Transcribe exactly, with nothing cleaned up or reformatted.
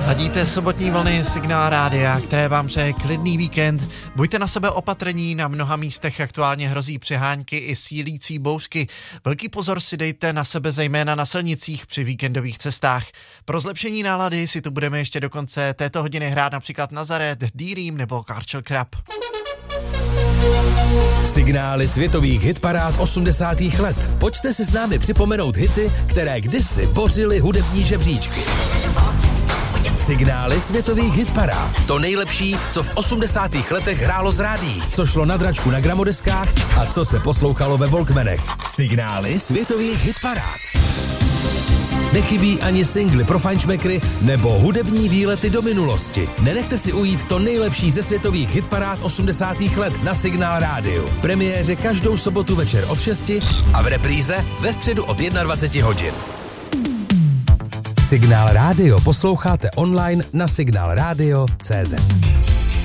Ladíte sobotní vlny Signál rádia, které vám přeje klidný víkend. Buďte na sebe opatrní, na mnoha místech aktuálně hrozí přehánky i sílící bouřky. Velký pozor si dejte na sebe zejména na silnicích při víkendových cestách. Pro zlepšení nálady si tu budeme ještě do konce této hodiny hrát například Nazaret, D-Ream nebo Karčel Krab. Signály světových hitparád osmdesátých let. Pojďte si s námi připomenout hity, které kdysi bořily hudební žebříčky. Signály světových hitparád. To nejlepší, co v osmdesátých letech hrálo z rádií, co šlo na dračku na gramodeskách a co se poslouchalo ve Walkmanech. Signály světových hitparád. Nechybí ani singly pro fajnšmekry nebo hudební výlety do minulosti. Nenechte si ujít to nejlepší ze světových hitparád osmdesátých let na Signál rádiu. V premiéře každou sobotu večer od šesti a v repríze ve středu od dvacet jedna hodin. Signál rádio posloucháte online na signál radio tečka cé zet.